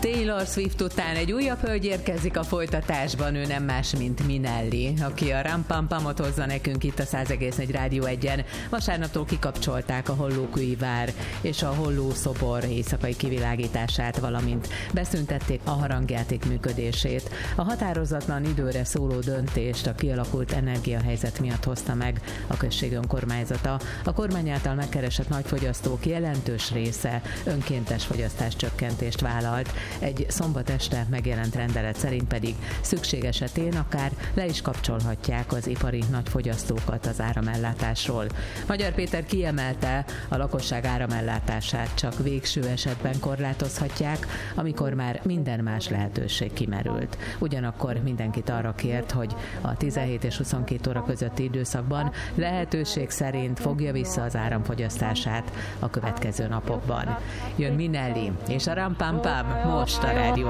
Taylor Swift után egy újabb hölgy érkezik a folytatásban, ő nem más, mint Minelli, aki a Ram Pam Pamot hozza nekünk itt a 100,4 Rádió 1-en. Vasárnaptól kikapcsolták a Hollókői vár és a Holló szobor éjszakai kivilágítását, valamint beszüntették a harangjáték működését. A határozatlan időre szóló döntést a kialakult energiahelyzet miatt hozta meg a község önkormányzata. A kormány által megkeresett nagyfogyasztók jelentős része önkéntes fogyasztáscsökkentést vállalt. Egy szombat este megjelent rendelet szerint pedig szükség esetén akár le is kapcsolhatják az ipari nagyfogyasztókat az áramellátásról. Magyar Péter kiemelte, a lakosság áramellátását csak végső esetben korlátozhatják, amikor már minden más lehetőség kimerült. Ugyanakkor mindenkit arra kért, hogy a 17 és 22 óra közötti időszakban lehetőség szerint fogja vissza az áramfogyasztását a következő napokban. Jön Minelli és a Ram Pam Pam most a Rádió